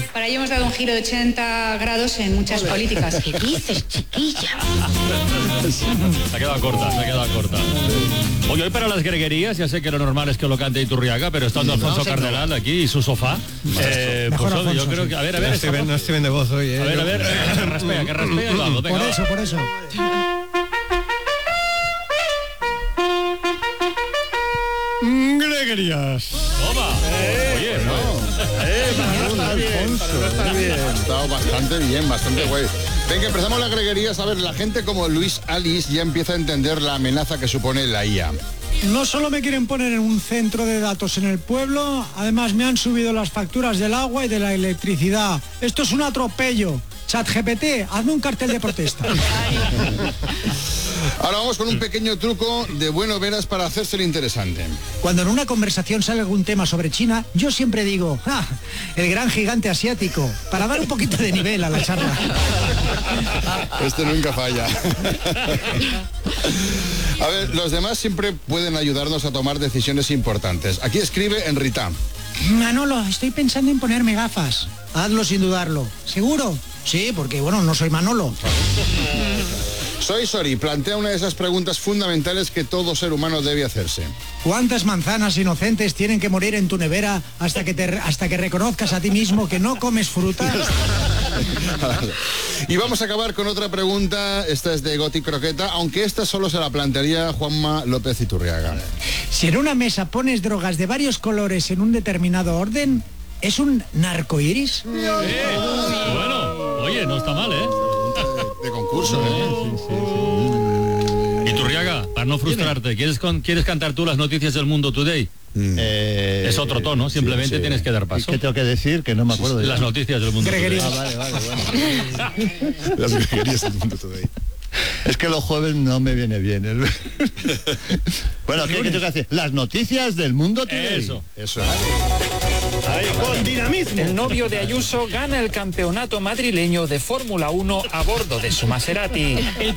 Para ello hemos dado un giro de 80 grados en muchas políticas. ¿Qué dices, chiquilla? Se ha quedado corta. Oye, hoy para las greguerías, ya sé que lo normal es que lo cante Iturriaga, pero estando Alfonso Cardenal aquí y su sofá, pues Alfonso, yo creo que... A ver. No estoy bien de voz hoy, A ver, que raspea, Eduardo, venga. Por eso. Greguerías. Toma. Oye, Está bastante guay. Venga, empezamos las greguerías. A ver, la gente como Luis Alice ya empieza a entender la amenaza que supone la IA. No solo me quieren poner en un centro de datos en el pueblo, además me han subido las facturas del agua y de la electricidad. Esto es un atropello. ChatGPT, hazme un cartel de protesta. Ahora vamos con un pequeño truco de bueno veras para hacerse el interesante. Cuando en una conversación sale algún tema sobre China, yo siempre digo, el gran gigante asiático, para dar un poquito de nivel a la charla. Este nunca falla. A ver, los demás siempre pueden ayudarnos a tomar decisiones importantes. Aquí escribe Enrita. Manolo, estoy pensando en ponerme gafas. Hazlo sin dudarlo. ¿Seguro? Sí, porque no soy Manolo. Soy Sori, plantea una de esas preguntas fundamentales que todo ser humano debe hacerse. ¿Cuántas manzanas inocentes tienen que morir en tu nevera hasta que reconozcas a ti mismo que no comes frutas? Y vamos a acabar con otra pregunta. Esta es de Goti Croqueta, aunque esta solo se la plantearía Juanma López Iturriaga. Si en una mesa pones drogas de varios colores en un determinado orden, ¿es un narcoiris? Bueno, oye, no está mal, De concurso, Iturriaga, para no frustrarte, ¿quieres cantar tú las noticias del Mundo Today? Es otro tono, simplemente tienes que dar paso. ¿Qué tengo que decir? Que no me acuerdo de las noticias del Mundo Today. Vale, bueno. Las greguerías del Mundo Today. Es que los jueves no me viene bien. Bueno, ¿qué tengo que hacer? Las noticias del Mundo Today. Eso. Con dinamismo. El novio de Ayuso gana el campeonato madrileño de Fórmula 1 a bordo de su Maserati.